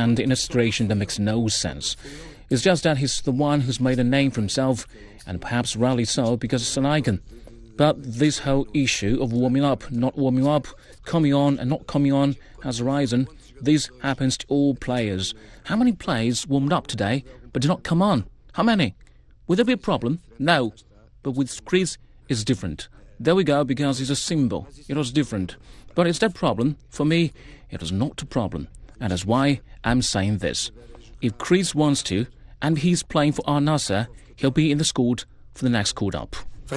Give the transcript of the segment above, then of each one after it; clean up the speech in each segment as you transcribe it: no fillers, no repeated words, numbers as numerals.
stand in a situation that makes no sense. It's just that he's the one who's made a name for himself, and perhaps rightly so because it's an icon. But this whole issue of warming up, not warming up, coming on and not coming on has arisen. This happens to all players. How many players warmed up today but did not come on? How many? Would there be a problem? No. But with Chris, it's different. There we go, because he's a symbol. It was different. But is that a problem? For me, it was not a problem. And that's why I'm saying this. If Chris wants to, and he's playing for Al Nassr, he'll be in the squad for the next call up.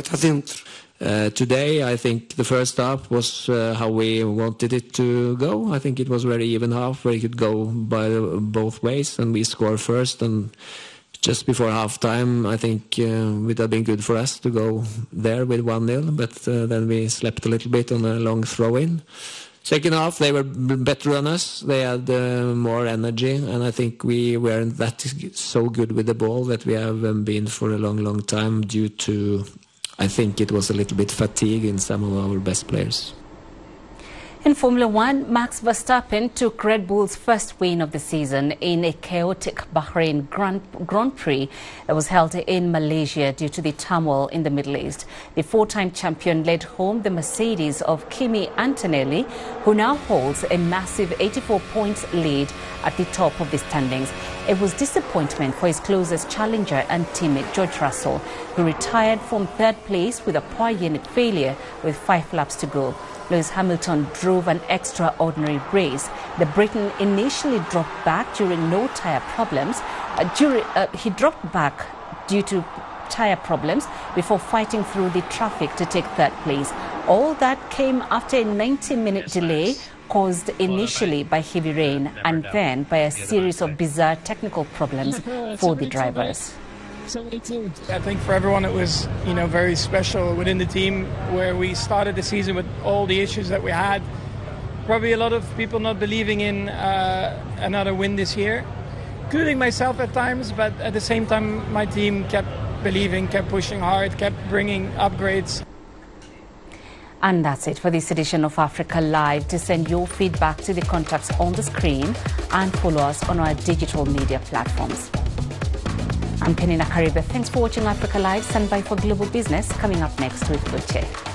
Today, I think the first half was how we wanted it to go. I think it was very even half, where it could go by both ways, and we score first. And just before half-time, I think it would have been good for us to go there with 1-0, but then we slept a little bit on a long throw-in. Second half, they were better than us. They had more energy, and I think we weren't that so good with the ball that we have been for a long, long time due to, I think it was a little bit fatigue in some of our best players. In Formula One, Max Verstappen took Red Bull's first win of the season in a chaotic Bahrain Grand Prix that was held in Malaysia due to the turmoil in the Middle East. The four-time champion led home the Mercedes of Kimi Antonelli, who now holds a massive 84 points lead at the top of the standings. It was disappointment for his closest challenger and teammate George Russell, who retired from third place with a poor unit failure with 5 laps to go. Lewis Hamilton drove an extraordinary race. The Briton initially dropped back during no tyre problems. He dropped back due to tyre problems before fighting through the traffic to take third place. All that came after a 90-minute delay caused initially by heavy rain and then by a series of bizarre technical problems for the drivers. I think for everyone it was, very special within the team, where we started the season with all the issues that we had. Probably a lot of people not believing in another win this year, including myself at times, but at the same time my team kept believing, kept pushing hard, kept bringing upgrades. And that's it for this edition of Africa Live. To send your feedback to the contacts on the screen and follow us on our digital media platforms. I'm Penina Karibe. Thanks for watching Africa Live. Stand by for Global Business coming up next with Uche.